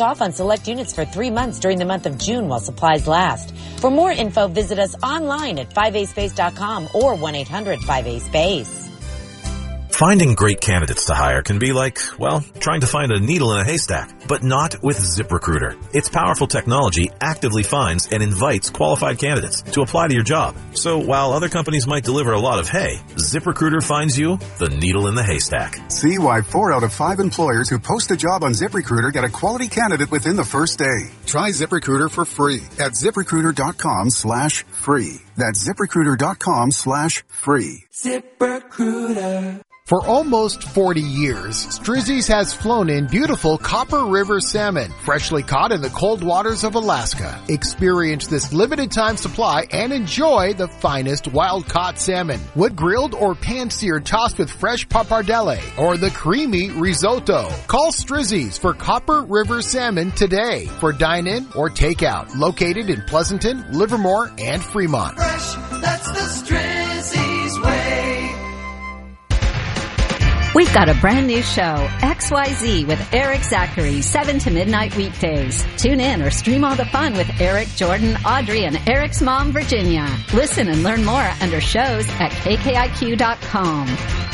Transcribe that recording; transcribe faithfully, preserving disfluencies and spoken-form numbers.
off on select units for three months during the month of June while supplies last. For more info, visit us online at five a space dot com or one eight hundred five A space. Finding great candidates to hire can be like, well, trying to find a needle in a haystack, but not with ZipRecruiter. Its powerful technology actively finds and invites qualified candidates to apply to your job. So while other companies might deliver a lot of hay, ZipRecruiter finds you the needle in the haystack. See why four out of five employers who post a job on ZipRecruiter get a quality candidate within the first day. Try ZipRecruiter for free at ZipRecruiter.com slash free. That's ZipRecruiter.com slash free. ZipRecruiter. For almost forty years, Strizzy's has flown in beautiful Copper River salmon, freshly caught in the cold waters of Alaska. Experience this limited-time supply and enjoy the finest wild-caught salmon. Wood grilled or pan-seared tossed with fresh pappardelle or the creamy risotto. Call Strizzy's for Copper River salmon today for dine-in or takeout. Located in Pleasanton, Livermore, and Fremont. Fresh, that's the Strizzy's way. We've got a brand new show, X Y Z with Eric Zachary, seven to midnight weekdays. Tune in or stream all the fun with Eric, Jordan, Audrey, and Eric's mom, Virginia. Listen and learn more under shows at K K I Q dot com.